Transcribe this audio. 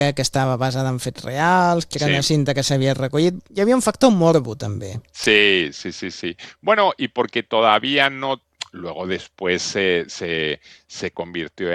que estava basada en fets reals, que era Sí. una cinta que s'havia recollit. Hi havia un factor morbo, també. Sí, sí, sí, sí. Bueno, y porque todavía no, luego después se convirtió